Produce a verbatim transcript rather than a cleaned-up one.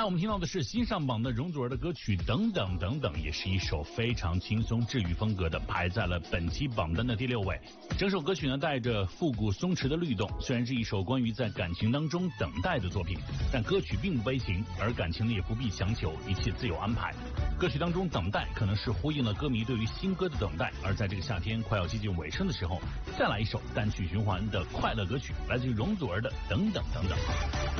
来我们听到的是新上榜的容祖儿的歌曲等等等等，也是一首非常轻松治愈风格的，排在了本期榜单的第六位。整首歌曲呢带着复古松弛的律动，虽然是一首关于在感情当中等待的作品，但歌曲并不悲情，而感情呢也不必强求，一切自有安排。歌曲当中等待可能是呼应了歌迷对于新歌的等待，而在这个夏天快要接近尾声的时候，再来一首单曲循环的快乐歌曲，来自于容祖儿的等等等等。